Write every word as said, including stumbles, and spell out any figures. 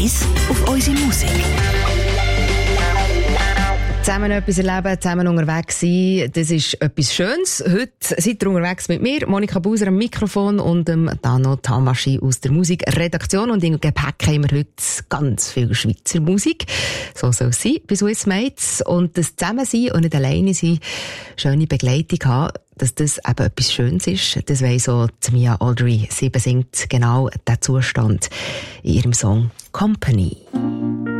eins auf unsere Musik. Zusammen etwas erleben, zusammen unterwegs sein, das ist etwas Schönes. Heute seid ihr unterwegs mit mir, Monika Buser am Mikrofon und dem Dano Tamaschi aus der Musikredaktion. Und im Gepäck haben wir heute ganz viel Schweizer Musik. So soll es sein bei Swiss Mates. Und das Zusammensein und nicht alleine sein, schöne Begleitung haben, dass das eben etwas Schönes ist. Das weiss so Mia Aldry. Sie besingt genau diesen Zustand in ihrem Song Company.